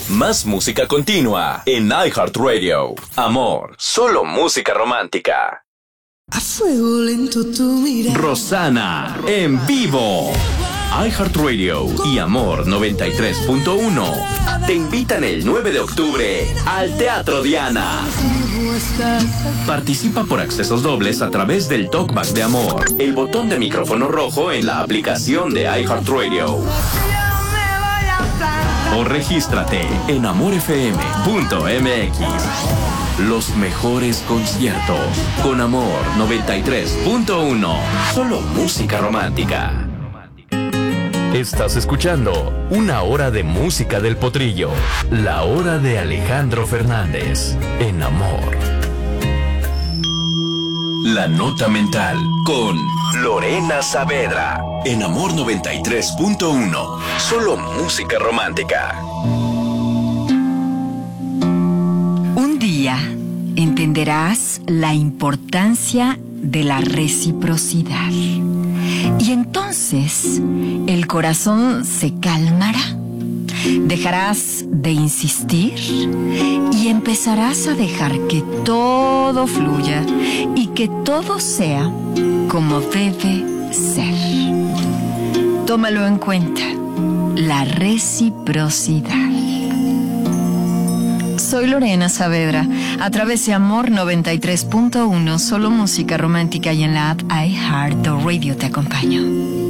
Más música continua en iHeartRadio. Amor, solo música romántica. A fuego lento tu mirada. Rosana, en vivo. iHeartRadio y Amor 93.1 te invitan el 9 de octubre al Teatro Diana. Participa por accesos dobles a través del Talkback de Amor, el botón de micrófono rojo en la aplicación de iHeartRadio. O regístrate en amorfm.mx. Los mejores conciertos con Amor 93.1. Solo música romántica. Estás escuchando Una Hora de Música del Potrillo, la hora de Alejandro Fernández, en Amor. La Nota Mental con Lorena Saavedra en Amor 93.1. Solo música romántica. Un día entenderás la importancia de la reciprocidad. Y entonces el corazón se calmará. Dejarás de insistir y empezarás a dejar que todo fluya y que todo sea como debe ser. Tómalo en cuenta, la reciprocidad. Soy Lorena Saavedra, a través de Amor 93.1, solo música romántica, y en la app iHeartRadio te acompaño.